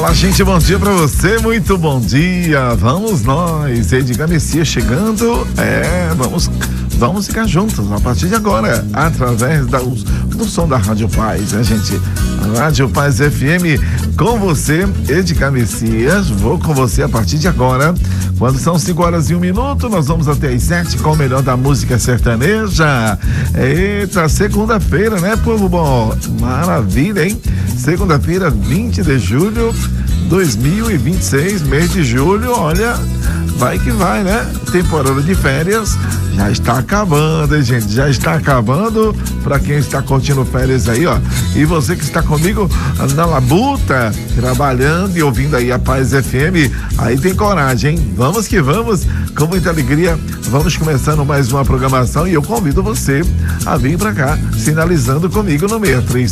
Fala, gente, bom dia pra você, muito bom dia. Vamos nós, Edgar Messias chegando. Vamos ficar juntos a partir de agora, através do som da Rádio Paz, né, gente? Rádio Paz FM, com você, Edgar Messias. Vou com você a partir de agora. Quando são 5h01, nós vamos até às 7 com o melhor da música sertaneja. Eita, segunda-feira, né, povo bom? Maravilha, hein? Segunda-feira, 20 de julho de 2026, mês de julho, olha, vai que vai, né? Temporada de férias já está acabando, hein, gente? Já está acabando para quem está curtindo férias aí, ó. E você que está comigo na labuta, trabalhando e ouvindo aí a Paz FM, aí tem coragem, hein? Vamos que vamos, com muita alegria, vamos começando mais uma programação e eu convido você a vir para cá, sinalizando comigo no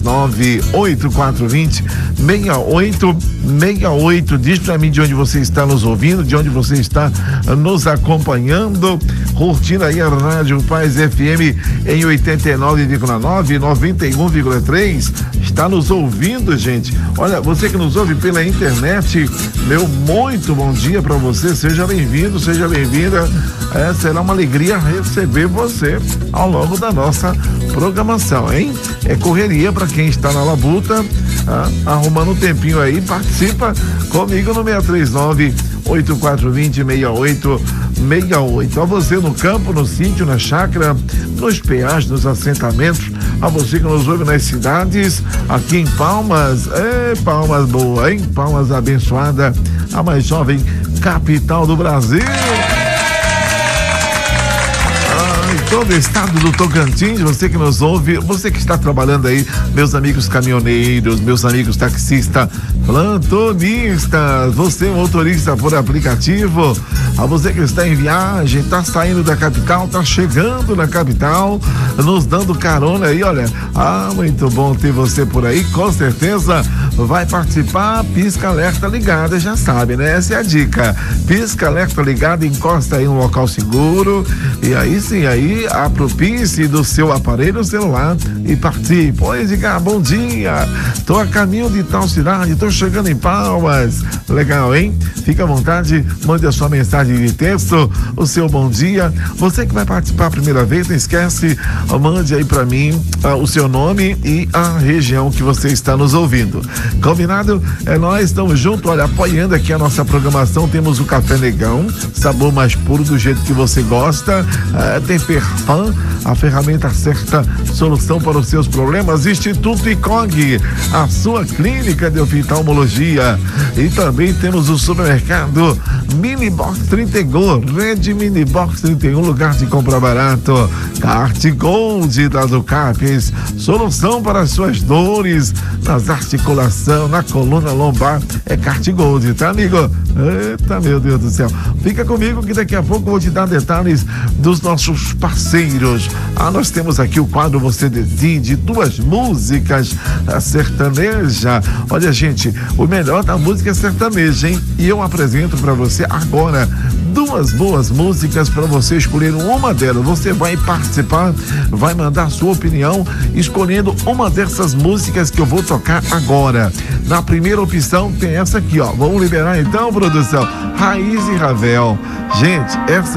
639-8420-6868. Diz para mim de onde você está nos ouvindo, de onde você está nos acompanhando, curtindo aí a Rádio Paz FM em 89,9, 91,3. Está nos ouvindo, gente? Olha, você que nos ouve pela internet, meu muito bom dia para você. Seja bem-vindo, seja bem-vinda. Será uma alegria receber você ao longo da nossa programação, hein? É correria para quem está na labuta, arrumando um tempinho aí, participa comigo no 639-8420-6868. A você no campo, no sítio, na chácara, nos peajes, nos assentamentos, a você que nos ouve nas cidades, aqui em Palmas, Palmas boa, hein? Palmas abençoada, a mais jovem capital do Brasil. Todo o estado do Tocantins, você que nos ouve, você que está trabalhando aí, meus amigos caminhoneiros, meus amigos taxistas, plantonistas, você motorista por aplicativo, a você que está em viagem, está saindo da capital, está chegando na capital, nos dando carona aí, olha, muito bom ter você por aí, com certeza vai participar, pisca alerta ligada, já sabe, né? Essa é a dica, pisca alerta ligada, encosta aí um local seguro, e aí sim, aí apropie-se do seu aparelho celular e participe. Oi, Edgar, bom dia, tô a caminho de tal cidade, tô chegando em Palmas. Legal, hein? Fica à vontade, mande a sua mensagem de texto, o seu bom dia. Você que vai participar a primeira vez, não esquece, mande aí pra mim o seu nome e a região que você está nos ouvindo. Combinado? Nós estamos juntos, olha, apoiando aqui a nossa programação. Temos o Café Negão, sabor mais puro do jeito que você gosta. Tem Perfan, a ferramenta certa, solução para os seus problemas. Instituto ICOG, a sua clínica de oftalmologia. E também temos o supermercado Mini Box 31, Rede Mini Box 31, lugar de compra barato. Kart Gold da Ducapes, solução para as suas dores nas articulações, na coluna lombar. É Kart Gold, tá, amigo? Eita, meu Deus do céu. Fica comigo que daqui a pouco eu vou te dar detalhes dos nossos parceiros. Nós temos aqui o quadro Você Decide, 2 músicas sertaneja. Olha, gente, o melhor da música sertaneja, hein? E eu apresento para você agora 2 boas músicas para você escolher uma delas. Você vai participar, vai mandar sua opinião escolhendo uma dessas músicas que eu vou tocar agora. Na primeira opção tem essa aqui, ó. Vamos liberar então, produção? Raiz e Ravel. Gente, essa